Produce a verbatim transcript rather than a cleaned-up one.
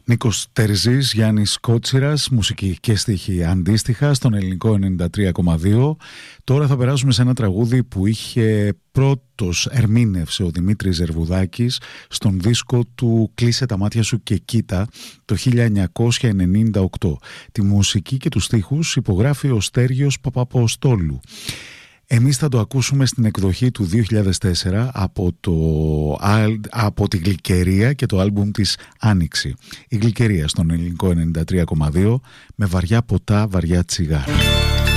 Νίκος Τερζής, Γιάννης Κότσιρας, μουσική και στίχη αντίστοιχα στον ελληνικό ενενήντα τρία κόμμα δύο. Τώρα θα περάσουμε σε ένα τραγούδι που είχε πρώτος ερμήνευσε ο Δημήτρης Ζερβουδάκης στον δίσκο του «Κλείσε τα μάτια σου και κοίτα» το χίλια εννιακόσια ενενήντα οκτώ. Τη μουσική και τους στίχους υπογράφει ο Στέργιος Παπαποστόλου. Εμείς θα το ακούσουμε στην εκδοχή του δύο χιλιάδες τέσσερα από, το, από τη Γλυκερία και το άλμπουμ της Άνοιξη. Η Γλυκερία στον ελληνικό ενενήντα τρία κόμμα δύο με βαριά ποτά, βαριά τσιγάρα.